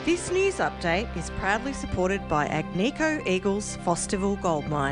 This news update is proudly supported by Agnico Eagles Fosterville Gold Mine.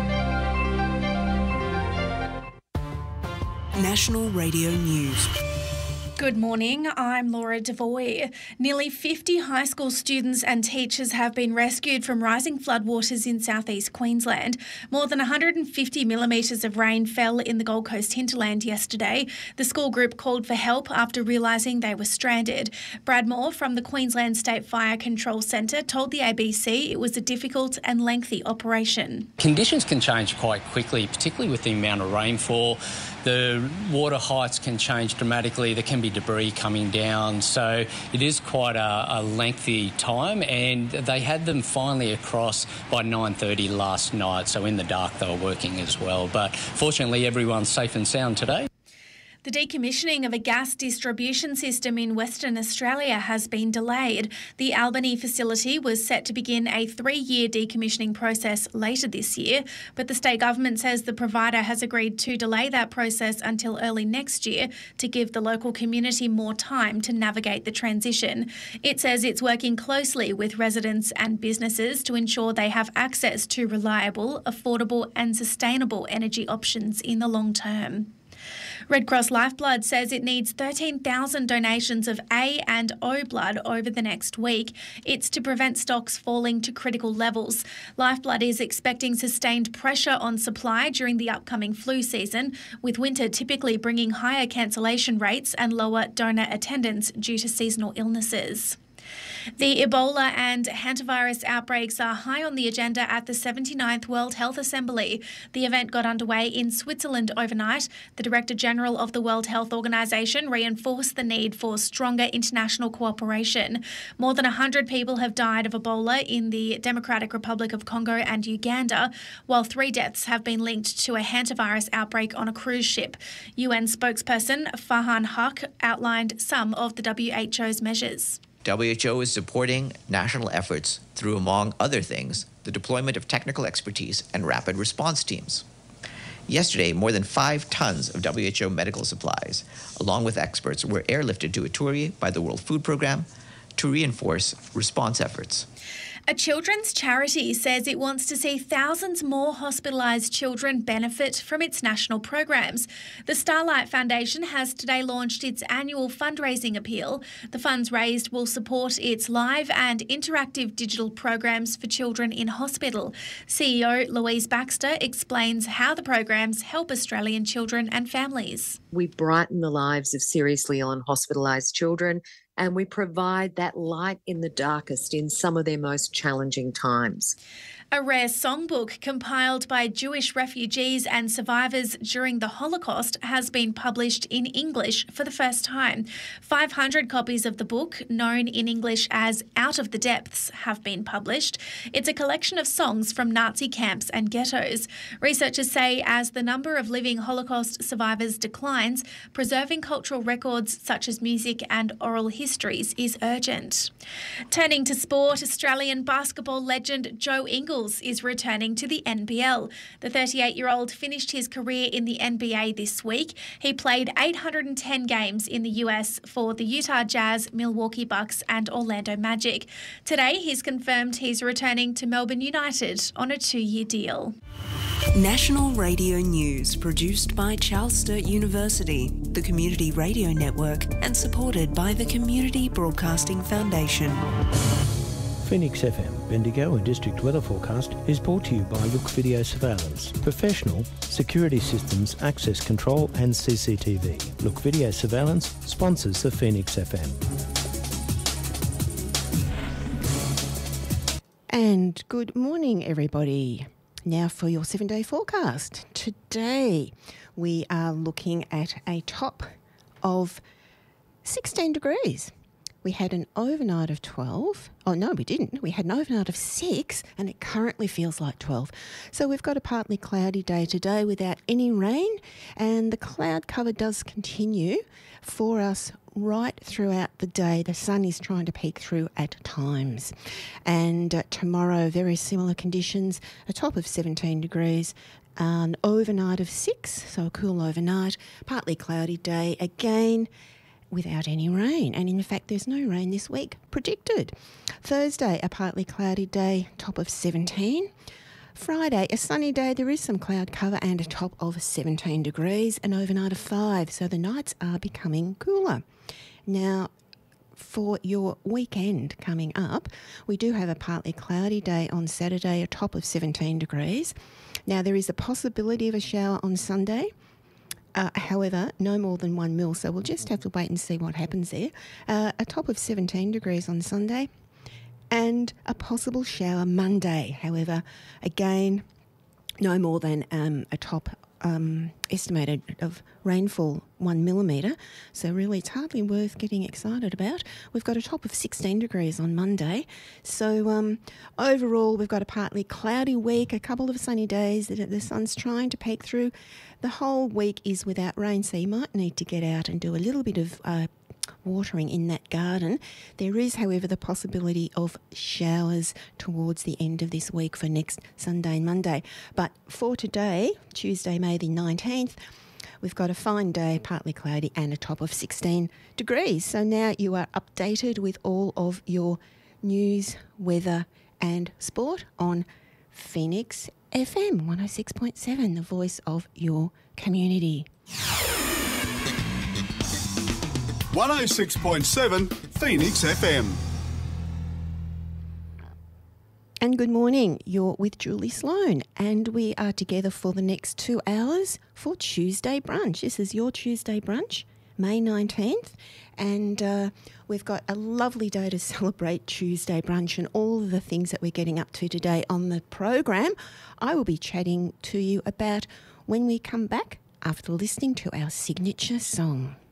National Radio News. Good morning, I'm Laura Devoy. Nearly 50 high school students and teachers have been rescued from rising floodwaters in southeast Queensland. More than 150 millimetres of rain fell in the Gold Coast hinterland yesterday. The school group called for help after realising they were stranded. Brad Moore from the Queensland State Fire Control Centre told the ABC it was a difficult and lengthy operation. Conditions can change quite quickly, particularly with the amount of rainfall. The water heights can change dramatically. There can be debris coming down. So it is quite a lengthy time, and they had them finally across by 9:30 last night. So in the dark they were working as well. But fortunately everyone's safe and sound today. The decommissioning of a gas distribution system in Western Australia has been delayed. The Albany facility was set to begin a 3-year decommissioning process later this year, but the state government says the provider has agreed to delay that process until early next year to give the local community more time to navigate the transition. It says it's working closely with residents and businesses to ensure they have access to reliable, affordable and sustainable energy options in the long term. Red Cross Lifeblood says it needs 13,000 donations of A and O blood over the next week. It's to prevent stocks falling to critical levels. Lifeblood is expecting sustained pressure on supply during the upcoming flu season, with winter typically bringing higher cancellation rates and lower donor attendance due to seasonal illnesses. The Ebola and hantavirus outbreaks are high on the agenda at the 79th World Health Assembly. The event got underway in Switzerland overnight. The Director General of the World Health Organization reinforced the need for stronger international cooperation. More than 100 people have died of Ebola in the Democratic Republic of Congo and Uganda, while 3 deaths have been linked to a hantavirus outbreak on a cruise ship. UN spokesperson Farhan Haq outlined some of the WHO's measures. WHO is supporting national efforts through, among other things, the deployment of technical expertise and rapid response teams. Yesterday, more than 5 tons of WHO medical supplies, along with experts, were airlifted to Ituri by the World Food Programme to reinforce response efforts. A children's charity says it wants to see thousands more hospitalised children benefit from its national programs. The Starlight Foundation has today launched its annual fundraising appeal. The funds raised will support its live and interactive digital programs for children in hospital. CEO Louise Baxter explains how the programs help Australian children and families. We brighten the lives of seriously ill and hospitalised children, and we provide that light in the darkest in some of their most challenging times. A rare songbook compiled by Jewish refugees and survivors during the Holocaust has been published in English for the first time. 500 copies of the book, known in English as Out of the Depths, have been published. It's a collection of songs from Nazi camps and ghettos. Researchers say as the number of living Holocaust survivors declines, preserving cultural records such as music and oral histories is urgent. Turning to sport, Australian basketball legend Joe Ingles is returning to the NBL. The 38-year-old finished his career in the NBA this week. He played 810 games in the US for the Utah Jazz, Milwaukee Bucks and Orlando Magic. Today, he's confirmed he's returning to Melbourne United on a 2-year deal. National Radio News, produced by Charles Sturt University, the Community Radio Network, and supported by the Community Broadcasting Foundation. Phoenix FM, Bendigo and District Weather Forecast is brought to you by Look Video Surveillance. Professional security systems, access control and CCTV. Look Video Surveillance sponsors the Phoenix FM. And good morning, everybody. Now for your 7-day forecast. Today we are looking at a top of 16 degrees. We had an overnight of 12. Oh, no, we didn't. We had an overnight of 6 and it currently feels like 12. So we've got a partly cloudy day today without any rain, and the cloud cover does continue for us right throughout the day. The sun is trying to peek through at times. And tomorrow, very similar conditions, a top of 17 degrees, an overnight of 6, so a cool overnight, partly cloudy day again, without any rain. And in fact, there's no rain this week predicted. Thursday, a partly cloudy day, top of 17. Friday, a sunny day. There is some cloud cover and a top of 17 degrees, an overnight of 5. So the nights are becoming cooler. Now, for your weekend coming up, we do have a partly cloudy day on Saturday, a top of 17 degrees. Now, there is a possibility of a shower on Sunday. However, no more than 1 mil, so we'll just have to wait and see what happens there. A top of 17 degrees on Sunday and a possible shower Monday. However, again, no more than a top estimated of rainfall 1 millimetre, so really it's hardly worth getting excited about. We've got a top of 16 degrees on Monday, so overall we've got a partly cloudy week, a couple of sunny days that the sun's trying to peek through. The whole week is without rain, so you might need to get out and do a little bit of watering in that garden. There is, however, the possibility of showers towards the end of this week for next Sunday and Monday. But for today, Tuesday, May the 19th, we've got a fine day, partly cloudy and a top of 16 degrees. So now you are updated with all of your news, weather and sport on Phoenix FM 106.7, the voice of your community. 106.7 Phoenix FM. And good morning, you're with Julie Sloan and we are together for the next 2 hours for Tuesday Brunch. This is your Tuesday Brunch, May 19th, and we've got a lovely day to celebrate Tuesday Brunch and all of the things that we're getting up to today on the program. I will be chatting to you about when we come back after listening to our signature song.